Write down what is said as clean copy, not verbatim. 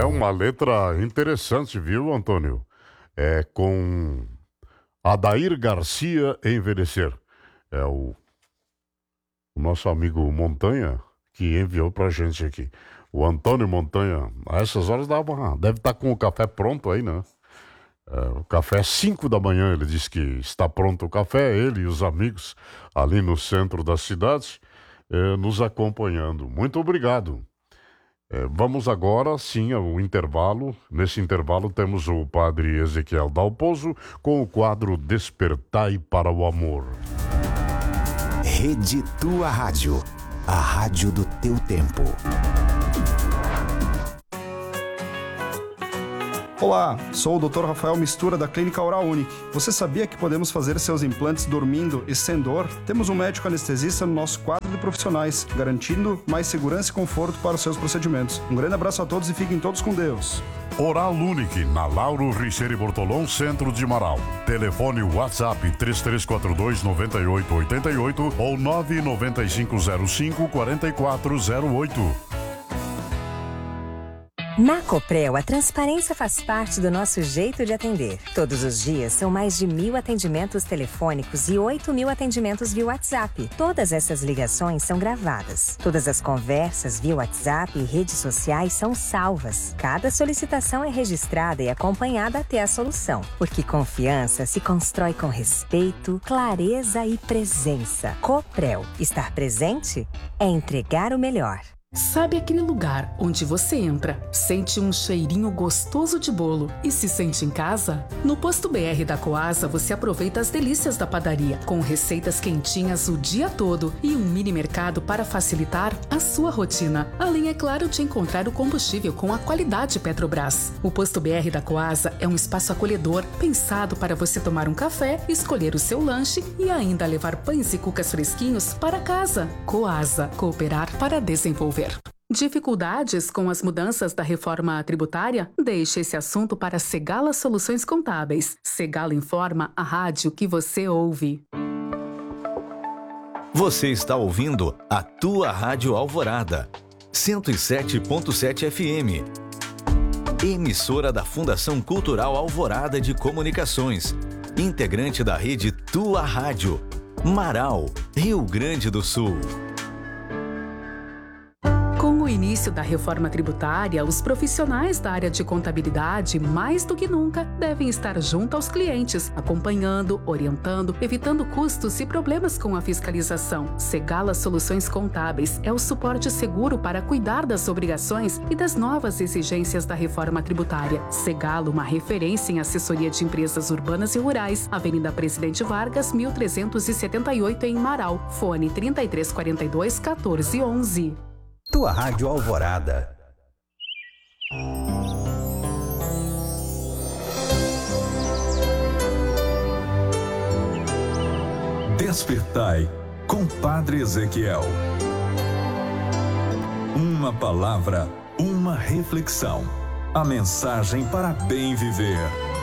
uma letra interessante, viu, Antônio? É com Adair Garcia Envelhecer. É o nosso amigo Montanha que enviou pra gente aqui. O Antônio Montanha, a essas horas deve estar com o café pronto aí, né? O café 5 da manhã, ele disse que está pronto o café, ele e os amigos ali no centro da cidade, nos acompanhando. Muito obrigado. Vamos agora, sim, ao intervalo. Nesse intervalo temos o padre Ezequiel Dalpozo com o quadro Despertai para o Amor. Rede Tua Rádio, a rádio do teu tempo. Olá, sou o Dr. Rafael Mistura da Clínica Oral Unique. Você sabia que podemos fazer seus implantes dormindo e sem dor? Temos um médico anestesista no nosso quadro de profissionais, garantindo mais segurança e conforto para os seus procedimentos. Um grande abraço a todos e fiquem todos com Deus. Oral Unique, na Lauro Richeire Bortolom, centro de Marau. Telefone WhatsApp 3342-9888 ou 99505-4408. Na Coprel, a transparência faz parte do nosso jeito de atender. Todos os dias são mais de 1.000 atendimentos telefônicos e 8.000 atendimentos via WhatsApp. Todas essas ligações são gravadas. Todas as conversas via WhatsApp e redes sociais são salvas. Cada solicitação é registrada e acompanhada até a solução. Porque confiança se constrói com respeito, clareza e presença. Coprel. Estar presente é entregar o melhor. Sabe aquele lugar onde você entra, sente um cheirinho gostoso de bolo e se sente em casa? No Posto BR da Coasa você aproveita as delícias da padaria, com receitas quentinhas o dia todo e um mini mercado para facilitar a sua rotina. Além, é claro, de encontrar o combustível com a qualidade Petrobras. O Posto BR da Coasa é um espaço acolhedor, pensado para você tomar um café, escolher o seu lanche e ainda levar pães e cucas fresquinhos para casa. Coasa, cooperar para desenvolver. Dificuldades com as mudanças da reforma tributária? Deixe esse assunto para Segala Soluções Contábeis. Segala Informa, a rádio que você ouve. Você está ouvindo a Tua Rádio Alvorada, 107.7 FM. Emissora da Fundação Cultural Alvorada de Comunicações. Integrante da rede Tua Rádio. Marau, Rio Grande do Sul. Com o início da reforma tributária, os profissionais da área de contabilidade, mais do que nunca, devem estar junto aos clientes, acompanhando, orientando, evitando custos e problemas com a fiscalização. Segala Soluções Contábeis é o suporte seguro para cuidar das obrigações e das novas exigências da reforma tributária. Segala, uma referência em assessoria de empresas urbanas e rurais, Avenida Presidente Vargas, 1378 em Marau. Fone 3342-1411. Tua Rádio Alvorada. Despertai com Padre Ezequiel. Uma palavra, uma reflexão. A mensagem para bem viver.